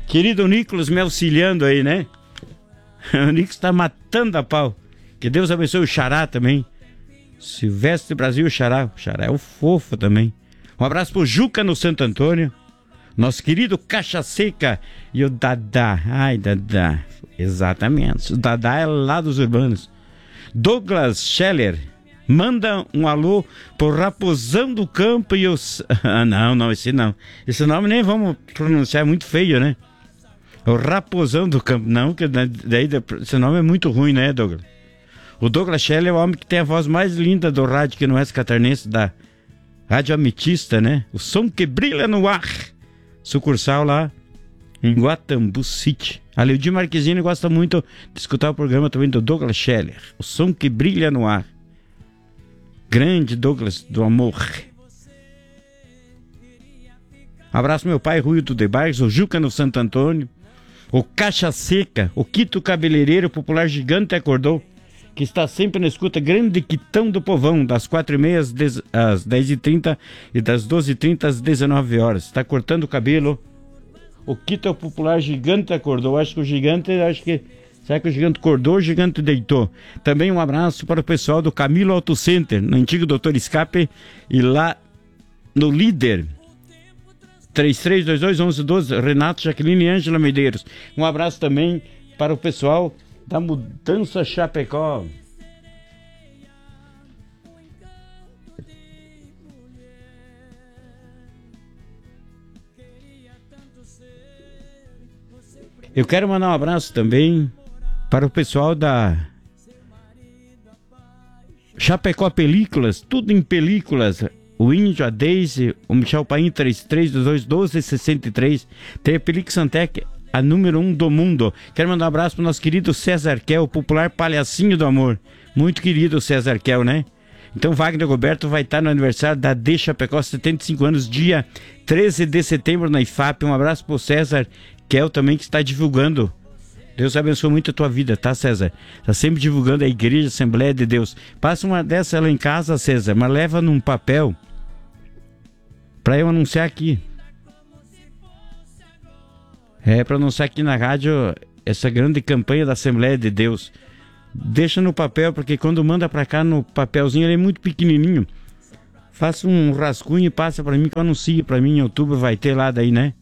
Querido Nicolas me auxiliando aí, né? O Nicolas tá matando a pau. Que Deus abençoe o Xará também. Silvestre Brasil, o Xará é o fofo também. Um abraço pro Juca no Santo Antônio. Nosso querido Caixa Seca e o Dadá. Ai, Dadá. Exatamente. O Dadá é lá dos urbanos. Douglas Scheller. Manda um alô pro Raposão do Campo e os... Ah, não, esse não. Esse nome nem vamos pronunciar, é muito feio, né? O Raposão do Campo. Não, que daí esse nome é muito ruim, né, Douglas? O Douglas Scheller é o homem que tem a voz mais linda do rádio aqui no Oeste Catarinense, da Rádio Ametista, né? O som que brilha no ar. Sucursal lá em Guatambu City. A Leodir Marquezine gosta muito de escutar o programa também do Douglas Scheller. O som que brilha no ar. Grande Douglas do amor. Abraço meu pai Rui do Debarques, o Juca no Santo Antônio, o Caixa Seca, o Quito Cabeleireiro Popular Gigante acordou, que está sempre na escuta. Grande Quitão do Povão, das 4h30 às 10h30 e das 12h30 às 19h. Está cortando o cabelo. O Quito Popular Gigante acordou. Será que o gigante acordou ou o gigante deitou? Também um abraço para o pessoal do Camilo Auto Center, no antigo Doutor Escape, e lá no Líder. 3322-1112, Renato, Jaqueline e Ângela Medeiros. Um abraço também para o pessoal da Mudança Chapecó. Eu quero mandar um abraço também para o pessoal da Chapecó Películas, tudo em películas. O Índio, a Daisy, o Michel Paim, 3322-1263. Tem a Película Santec, a número 1 do mundo. Quero mandar um abraço para o nosso querido César Kel, o popular palhacinho do amor. Muito querido o César Kel, né? Então Wagner Roberto vai estar no aniversário da D Chapecó, 75 anos, dia 13 de setembro na IFAP. Um abraço para o César Kel também, que está divulgando. Deus abençoe muito a tua vida, tá, César? Está sempre divulgando a Igreja Assembleia de Deus. Passa uma dessa lá em casa, César, mas leva num papel para eu anunciar aqui. Para anunciar aqui na rádio essa grande campanha da Assembleia de Deus. Deixa no papel, porque quando manda para cá no papelzinho, ele é muito pequenininho. Faça um rascunho e passa para mim, que eu anuncio para mim em outubro, vai ter lá daí, né?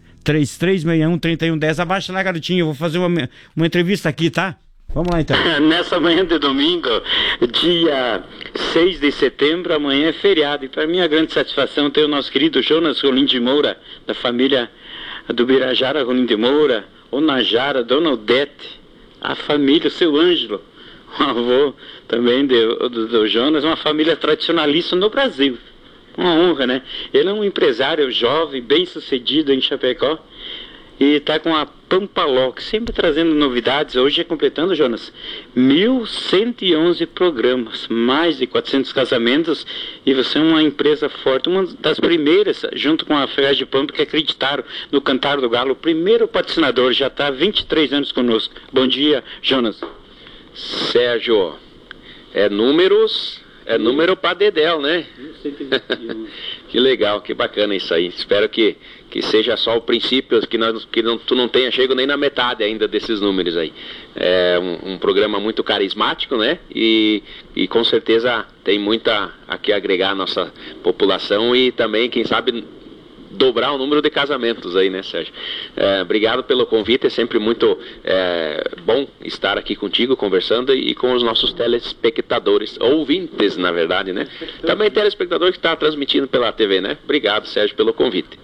3361-3110. Abaixa lá, garotinho, eu vou fazer uma entrevista aqui, tá? Vamos lá, então. Nessa manhã de domingo, dia 6 de setembro, amanhã é feriado. E para mim é grande satisfação ter o nosso querido Jonas Rolim de Moura, da família do Birajara Rolim de Moura, o Najara, Dona Odete, a família, o seu Ângelo, o avô também do Jonas, uma família tradicionalista no Brasil. Uma honra, né? Ele é um empresário jovem, bem sucedido em Chapecó, e está com a Pampaloc, sempre trazendo novidades. Hoje é completando, Jonas, 1.111 programas, mais de 400 casamentos, e você é uma empresa forte, uma das primeiras, junto com a Ferraz de Pampa, que acreditaram no Cantar do Galo. O primeiro patrocinador, já está há 23 anos conosco. Bom dia, Jonas. Sérgio, é número para Dedéu, né? Que legal, que bacana isso aí. Espero que seja só o princípio, tu não tenha chego nem na metade ainda desses números aí. É um programa muito carismático, né? E com certeza tem muito a que agregar à nossa população e também, quem sabe, dobrar o número de casamentos aí, né, Sérgio? Obrigado pelo convite, é sempre muito bom estar aqui contigo, conversando, e com os nossos telespectadores, ouvintes, na verdade, né? Também telespectador que está transmitindo pela TV, né? Obrigado, Sérgio, pelo convite.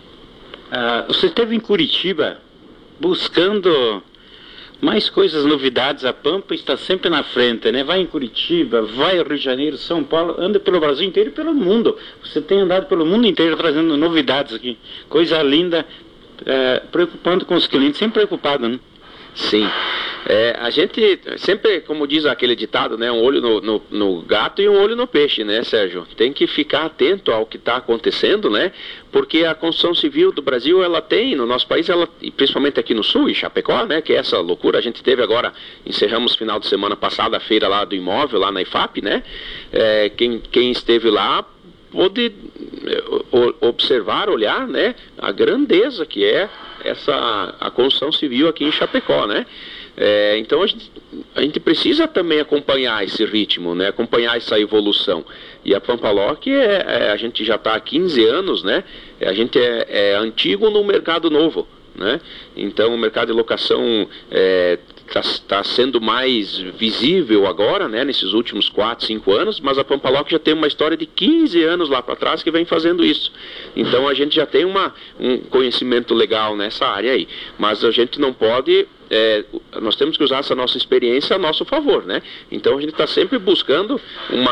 Você esteve em Curitiba buscando mais coisas, novidades. A Pampa está sempre na frente, né? Vai em Curitiba, vai ao Rio de Janeiro, São Paulo, anda pelo Brasil inteiro e pelo mundo. Você tem andado pelo mundo inteiro trazendo novidades aqui. Coisa linda, preocupando com os clientes, sempre preocupado, né? Sim. A gente sempre, como diz aquele ditado, né, um olho no gato e um olho no peixe, né, Sérgio? Tem que ficar atento ao que está acontecendo, né? Porque a construção civil do Brasil, ela tem, no nosso país, e principalmente aqui no Sul, em Chapecó, né, que é essa loucura. A gente teve agora, encerramos final de semana passada a feira lá do imóvel, lá na IFAP, né? Quem esteve lá pôde observar, olhar, né, a grandeza que é a construção civil aqui em Chapecó, né? Então a gente precisa também acompanhar esse ritmo, né? Acompanhar essa evolução. E a Pampaloc, a gente já está há 15 anos, né? A gente é antigo no mercado novo, né? Então o mercado de locação está sendo mais visível agora, né, nesses últimos 4, 5 anos, mas a Pampaloc já tem uma história de 15 anos lá para trás que vem fazendo isso. Então a gente já tem um conhecimento legal nessa área aí, mas a gente não pode... nós temos que usar essa nossa experiência a nosso favor, né? Então a gente está sempre buscando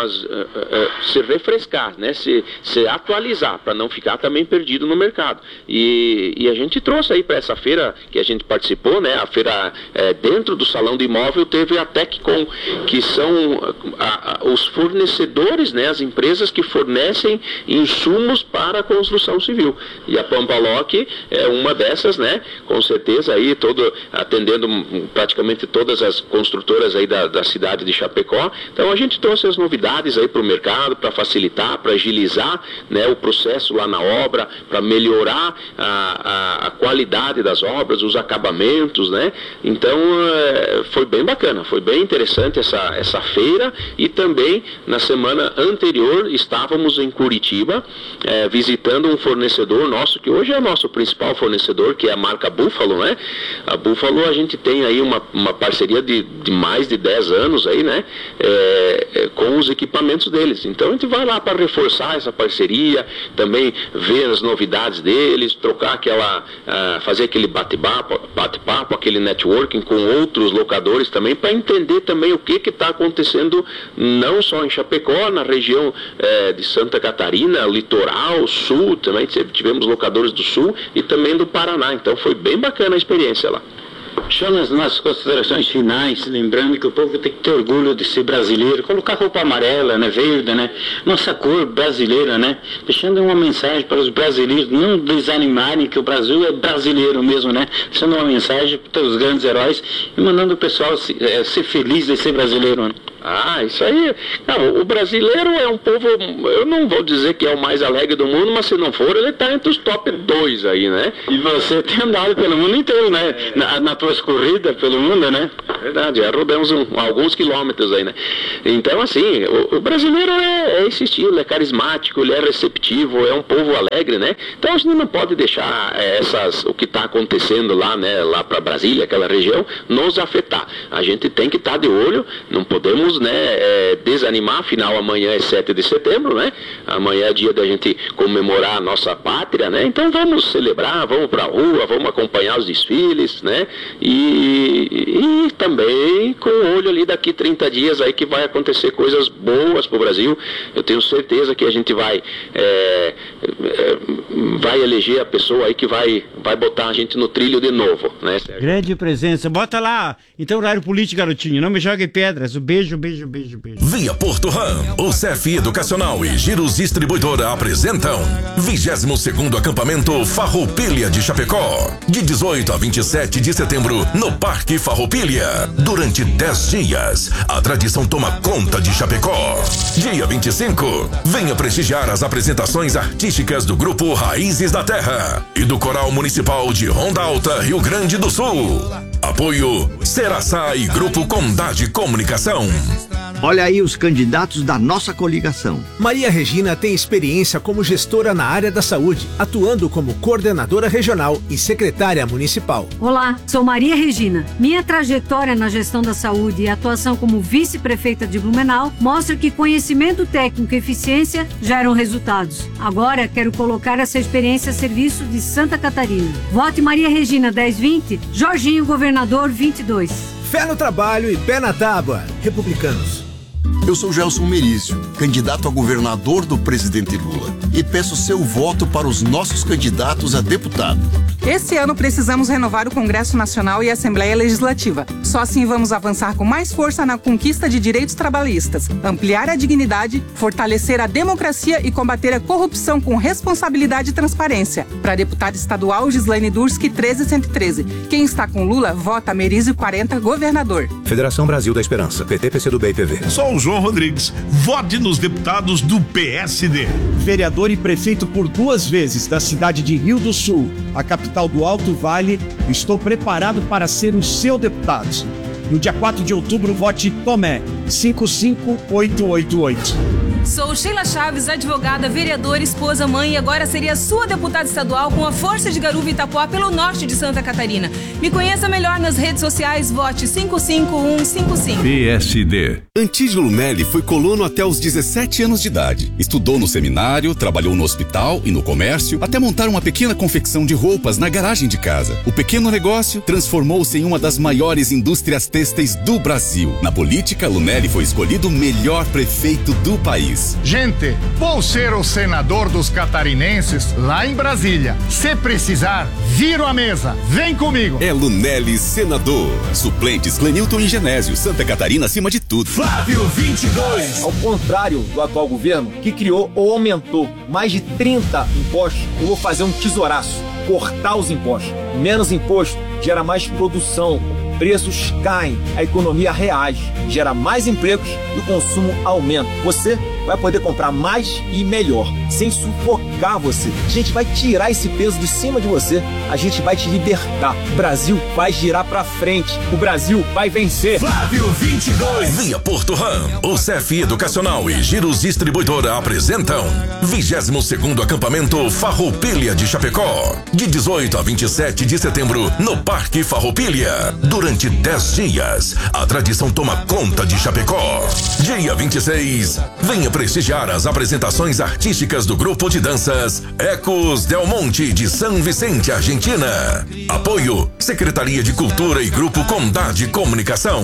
se refrescar, né? Se atualizar, para não ficar também perdido no mercado. E a gente trouxe aí para essa feira que a gente participou, né? A feira dentro do Salão do Imóvel teve a Teccom, que são os fornecedores, né? As empresas que fornecem insumos para a construção civil. E a Pampaloc é uma dessas, né? Com certeza aí atendendo praticamente todas as construtoras aí da cidade de Chapecó. Então a gente trouxe as novidades aí para o mercado, para facilitar, para agilizar, né, o processo lá na obra, para melhorar a qualidade das obras, os acabamentos, né? Então foi bem bacana, foi bem interessante essa feira. E também na semana anterior estávamos em Curitiba visitando um fornecedor nosso, que hoje é nosso principal fornecedor, que é a marca Buffalo, né? A Buffalo, a gente tem aí uma parceria de mais de 10 anos aí, né? Com os equipamentos deles. Então a gente vai lá para reforçar essa parceria, também ver as novidades deles, trocar fazer aquele bate-papo, aquele networking com outros locadores também, para entender também o que está acontecendo, não só em Chapecó, na região de Santa Catarina, litoral, sul, também tivemos locadores do sul e também do Paraná. Então foi bem bacana a experiência lá. Só nas nossas considerações finais, lembrando que o povo tem que ter orgulho de ser brasileiro, colocar roupa amarela, né, verde, né, nossa cor brasileira, né, deixando uma mensagem para os brasileiros não desanimarem que o Brasil é brasileiro mesmo, né, deixando uma mensagem para os grandes heróis e mandando o pessoal ser feliz de ser brasileiro, né. Isso aí. Não, o brasileiro é um povo, eu não vou dizer que é o mais alegre do mundo, mas se não for, ele está entre os top 2 aí, né? E você tem andado pelo mundo inteiro, né? Na tuas corridas pelo mundo, né? Verdade, rodamos alguns quilômetros aí, né? Então, assim, o brasileiro é esse estilo, é carismático, ele é receptivo, é um povo alegre, né? Então a gente não pode deixar o que está acontecendo lá, né? Lá para Brasília, aquela região, nos afetar. A gente tem que estar de olho, não podemos, né, desanimar. Afinal, amanhã é 7 de setembro, né? Amanhã é dia da gente comemorar a nossa pátria, né? Então vamos celebrar, vamos pra rua, vamos acompanhar os desfiles, né? E também com o olho ali daqui 30 dias aí que vai acontecer coisas boas pro Brasil. Eu tenho certeza que a gente vai eleger a pessoa aí que vai botar a gente no trilho de novo, né, Sérgio? Grande presença. Bota lá, então, horário político, garotinho. Não me jogue pedras. Um beijo. Via Porto Ram, o CEF Educacional e Giros Distribuidora apresentam 22º acampamento Farroupilha de Chapecó, de 18 a 27 de setembro, no Parque Farroupilha. Durante 10 dias, a tradição toma conta de Chapecó. Dia 25, venha prestigiar as apresentações artísticas do grupo Raízes da Terra e do Coral Municipal de Ronda Alta, Rio Grande do Sul. Apoio Seraçá e Grupo Condade Comunicação. Olha aí os candidatos da nossa coligação. Maria Regina tem experiência como gestora na área da saúde, atuando como coordenadora regional e secretária municipal. Olá, sou Maria Regina. Minha trajetória na gestão da saúde e atuação como vice-prefeita de Blumenau mostra que conhecimento técnico e eficiência geram resultados. Agora quero colocar essa experiência a serviço de Santa Catarina. Vote Maria Regina 1020, Jorginho Governador 22. Fé no trabalho e pé na tábua. Republicanos. Eu sou Gelson Merizio, candidato a governador do presidente Lula, e peço seu voto para os nossos candidatos a deputado. Esse ano precisamos renovar o Congresso Nacional e a Assembleia Legislativa. Só assim vamos avançar com mais força na conquista de direitos trabalhistas, ampliar a dignidade, fortalecer a democracia e combater a corrupção com responsabilidade e transparência. Para deputada estadual, Gislaine Durski, 13113. Quem está com Lula, vota Merizio 40, governador. Federação Brasil da Esperança, PT, PCdoB e PV. Sou o João João Rodrigues. Vote nos deputados do PSD. Vereador e prefeito por 2 vezes da cidade de Rio do Sul, a capital do Alto Vale, estou preparado para ser o seu deputado. No dia 4 de outubro, vote Tomé, 55888. Sou Sheila Chaves, advogada, vereadora, esposa, mãe e agora seria sua deputada estadual com a força de Garuva e Itapuá pelo norte de Santa Catarina. Me conheça melhor nas redes sociais, vote 55155. PSD. Antídio Lunelli foi colono até os 17 anos de idade. Estudou no seminário, trabalhou no hospital e no comércio, até montar uma pequena confecção de roupas na garagem de casa. O pequeno negócio transformou-se em uma das maiores indústrias têxteis do Brasil. Na política, Lunelli foi escolhido o melhor prefeito do país. Gente, vou ser o senador dos catarinenses lá em Brasília. Se precisar, viro a mesa. Vem comigo. É Lunelli senador. Suplentes Clenilton e Genésio. Santa Catarina acima de tudo. Flávio 22. Ao contrário do atual governo, que criou ou aumentou mais de 30 impostos, eu vou fazer um tesouraço. Cortar os impostos. Menos imposto gera mais produção. Preços caem, a economia reage, gera mais empregos e o consumo aumenta. Você vai poder comprar mais e melhor, sem sufocar você. A gente vai tirar esse peso de cima de você, a gente vai te libertar. O Brasil vai girar pra frente, o Brasil vai vencer. Flávio 22. Via Porto Ram, o CEF Educacional e Giros Distribuidora apresentam 22º Acampamento Farroupilha de Chapecó, de 18 a 27 de setembro, no Parque Farroupilha. Durante 10 dias, a tradição toma conta de Chapecó. Dia 26, venha prestigiar as apresentações artísticas do grupo de danças Ecos Del Monte de São Vicente, Argentina. Apoio Secretaria de Cultura e Grupo Condade Comunicação.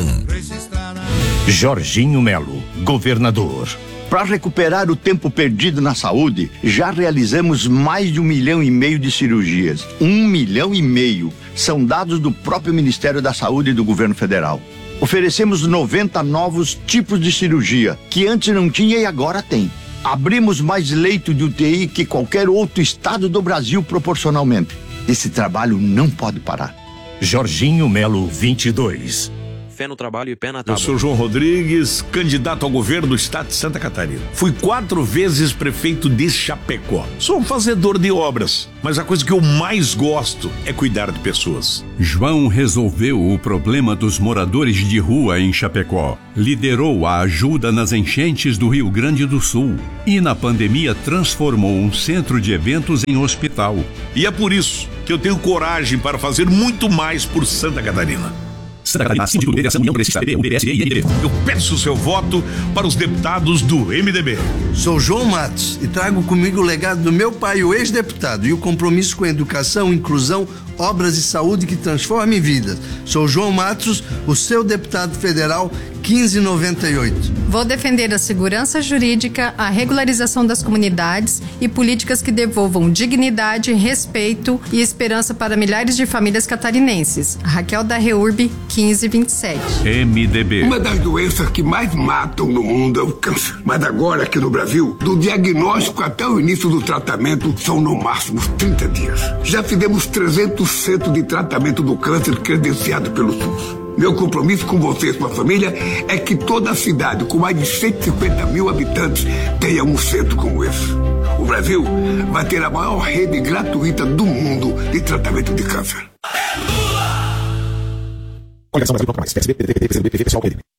Jorginho Melo, governador. Para recuperar o tempo perdido na saúde, já realizamos mais de 1,5 milhão de cirurgias. 1,5 milhão. São dados do próprio Ministério da Saúde e do Governo Federal. Oferecemos 90 novos tipos de cirurgia, que antes não tinha e agora tem. Abrimos mais leito de UTI que qualquer outro estado do Brasil proporcionalmente. Esse trabalho não pode parar. Jorginho Melo 22. Fé no trabalho e pé na tábua. Eu sou João Rodrigues, candidato ao governo do estado de Santa Catarina. Fui 4 vezes prefeito de Chapecó. Sou um fazedor de obras, mas a coisa que eu mais gosto é cuidar de pessoas. João resolveu o problema dos moradores de rua em Chapecó. Liderou a ajuda nas enchentes do Rio Grande do Sul. E na pandemia transformou um centro de eventos em hospital. E é por isso que eu tenho coragem para fazer muito mais por Santa Catarina. Santa Catarina, Síndico do PDS, União Progressista, PB, UDS e MDB. Eu peço o seu voto para os deputados do MDB. Sou João Matos e trago comigo o legado do meu pai, o ex-deputado, e o compromisso com a educação, inclusão, obras e saúde que transformem vidas. Sou João Matos, o seu deputado federal 1598. Vou defender a segurança jurídica, a regularização das comunidades e políticas que devolvam dignidade, respeito e esperança para milhares de famílias catarinenses. Raquel da Reurb, 1527. MDB. Uma das doenças que mais matam no mundo é o câncer. Mas agora, aqui no Brasil, do diagnóstico até o início do tratamento, são no máximo 30 dias. Já fizemos 300 centros de tratamento do câncer credenciado pelo SUS. Meu compromisso com você e sua família é que toda a cidade, com mais de 150 mil habitantes, tenha um centro como esse. O Brasil vai ter a maior rede gratuita do mundo de tratamento de câncer. Coligação Brasil, PSB, PDT, PCdoB, PV, PSOL, PDB.